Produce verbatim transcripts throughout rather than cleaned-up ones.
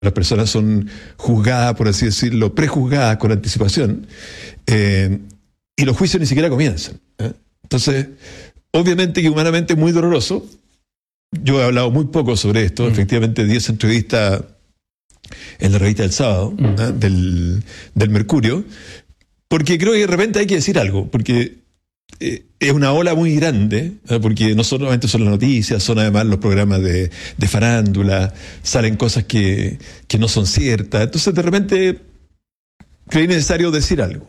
las personas son juzgadas, por así decirlo, prejuzgadas con anticipación, eh, y los juicios ni siquiera comienzan. ¿eh? Entonces, obviamente que humanamente es muy doloroso. Yo he hablado muy poco sobre esto, mm. efectivamente di esa entrevista en la revista del sábado, mm. ¿eh? del, del Mercurio, porque creo que de repente hay que decir algo, porque eh, es una ola muy grande, ¿eh? porque no solamente son las noticias, son además los programas de, de farándula, salen cosas que, que no son ciertas, entonces de repente creí necesario decir algo.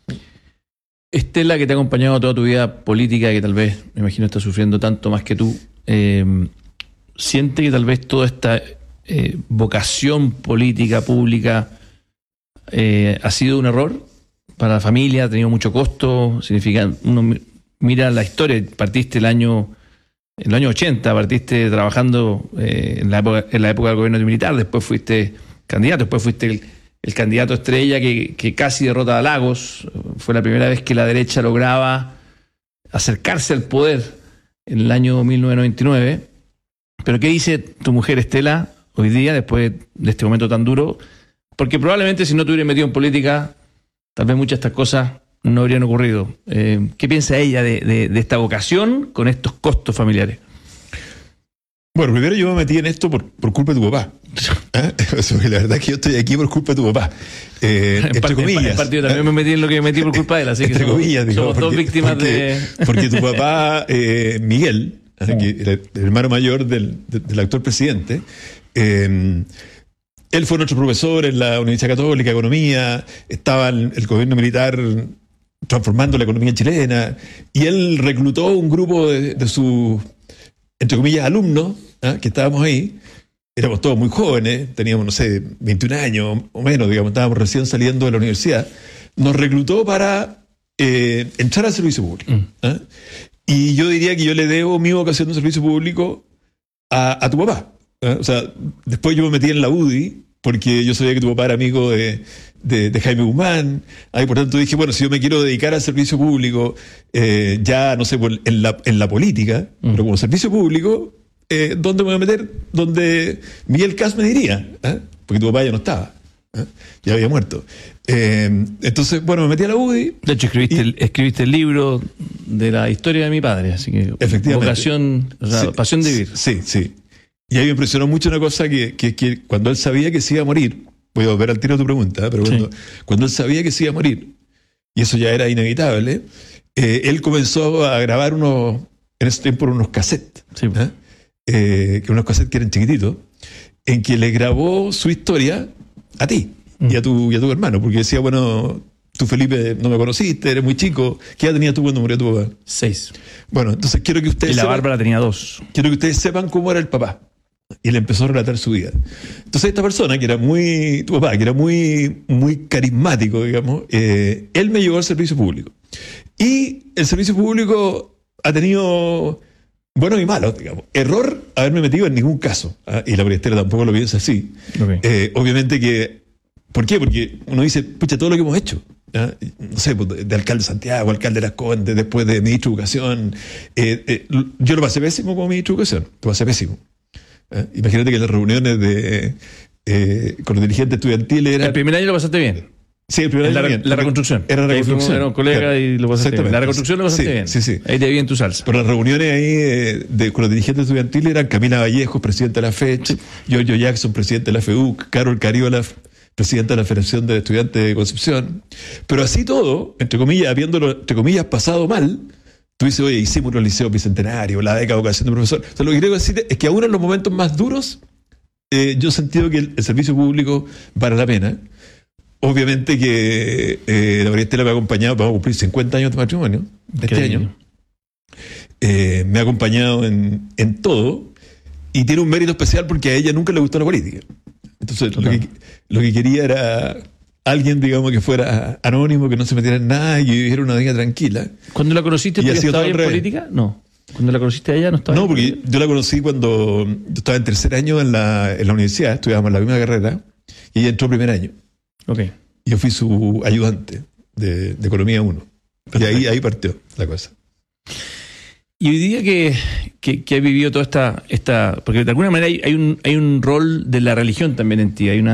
Estela, que te ha acompañado toda tu vida política, que tal vez, me imagino, está sufriendo tanto más que tú, eh, ¿siente que tal vez toda esta eh, vocación política pública eh, ha sido un error para la familia, ha tenido mucho costo? Significa, uno mira la historia, partiste el año, en el año ochenta, partiste trabajando eh, en, la época, en la época del gobierno militar, después fuiste candidato, después fuiste el El candidato estrella que, que casi derrota a Lagos. Fue la primera vez que la derecha lograba acercarse al poder en el año mil novecientos noventa y nueve. Pero ¿qué dice tu mujer Estela hoy día, después de este momento tan duro? Porque probablemente si no te hubieras metido en política, tal vez muchas de estas cosas no habrían ocurrido. Eh, ¿Qué piensa ella de, de, de esta vocación con estos costos familiares? Bueno, primero yo me metí en esto por, por culpa de tu papá. ¿Eh? O sea, la verdad es que yo estoy aquí por culpa de tu papá. Eh, en entre parte, comillas. En parte yo también ¿eh? me metí en lo que me metí por culpa de él, así que entre somos, comillas, digo, somos porque, dos víctimas porque, de... Porque tu papá, eh, Miguel, sí. que era el hermano mayor del, del actual presidente, eh, él fue nuestro profesor en la Universidad Católica, Economía, estaba el, el gobierno militar transformando la economía chilena, y él reclutó un grupo de, de sus, entre comillas, alumnos, ¿eh? que estábamos ahí. Éramos todos muy jóvenes, teníamos, no sé, veintiún años o menos, digamos, estábamos recién saliendo de la universidad. Nos reclutó para eh, entrar al servicio público. Mm. ¿eh? Y yo diría que yo le debo mi vocación de servicio público a, a tu papá. ¿eh? O sea, después yo me metí en la U D I, porque yo sabía que tu papá era amigo de, de, de Jaime Guzmán. Ahí, por tanto, dije, bueno, si yo me quiero dedicar al servicio público, eh, ya, no sé, en la, en la política, mm. pero como servicio público... Eh, ¿dónde me voy a meter? Donde Miguel Kast me diría, ¿eh? porque tu papá ya no estaba, ¿eh? ya había muerto. Eh, entonces, bueno, me metí a la U D I. De hecho, escribiste, y, el, escribiste el libro de la historia de mi padre, así que efectivamente. Vocación, o sea, sí, pasión de vivir. Sí, sí. Y ahí me impresionó mucho una cosa que, que, que cuando él sabía que se iba a morir, voy a volver al tiro de tu pregunta, ¿eh? pero cuando, sí. cuando él sabía que se iba a morir, y eso ya era inevitable, eh, él comenzó a grabar unos, en ese tiempo unos cassettes. Sí. ¿eh? Eh, que unos cassettes que eran chiquititos, en que le grabó su historia a ti mm. y, a tu, y a tu hermano, porque decía, bueno, tú Felipe no me conociste, eres muy chico. ¿Qué edad tenías tú cuando murió tu papá? Seis. Bueno, entonces quiero que ustedes y la sepan, Bárbara tenía dos. Quiero que ustedes sepan cómo era el papá. Y le empezó a relatar su vida. Entonces esta persona, que era muy, tu papá, que era muy, muy carismático, digamos, eh, él me llevó al servicio público. Y el servicio público ha tenido... buenos y malos, digamos. Error haberme metido en ningún caso. ¿eh? Y la Estela tampoco lo piensa así. Okay. Eh, obviamente que... ¿Por qué? Porque uno dice, pucha, todo lo que hemos hecho. ¿eh? No sé, de, de alcalde de Santiago, alcalde de Las Condes, después de ministro de Educación. Eh, eh, yo lo pasé pésimo como ministro de Educación. Lo pasé pésimo. ¿eh? Imagínate que las reuniones de eh, con los dirigentes estudiantiles eran... El primer año lo pasaste bien. Sí, el primer la, año bien. La reconstrucción. Era la reconstrucción. Era un colega claro. y lo pasaste bien. La reconstrucción lo pasaste sí, bien. Sí, sí. Ahí te vi en tu salsa. Pero las reuniones ahí eh, de, con los dirigentes estudiantiles eran Camila Vallejo, presidente de la FECH, sí. Giorgio Jackson, presidente de la FEUC, Carol Cariola, presidenta de la Federación de Estudiantes de Concepción. Pero así todo, entre comillas, habiéndolo, entre comillas, pasado mal, tú dices, oye, hicimos un liceo bicentenario, la beca de vocación de profesor. O sea, lo que quiero decir es que aún en los momentos más duros, eh, yo he sentido que el, el servicio público vale la pena. Obviamente que eh, la María Estela me ha acompañado, vamos a cumplir cincuenta años de matrimonio este año. Eh, me ha acompañado en, en todo y tiene un mérito especial porque a ella nunca le gustó la política. Entonces, lo que, lo que quería era alguien, digamos, que fuera anónimo, que no se metiera en nada y que viviera una vida tranquila. ¿Cuando la conociste tú ya estabas en política? No. ¿Cuando la conociste a ella no estaba? No, porque yo la conocí cuando yo estaba en tercer año en la, en la universidad, estudiábamos la misma carrera y ella entró primer año. Okay. Yo fui su ayudante de, de Economía uno. Y ahí, ahí partió la cosa. Y hoy día que, que, que has vivido toda esta, esta... Porque de alguna manera hay, hay, un, hay un rol de la religión también en ti, hay una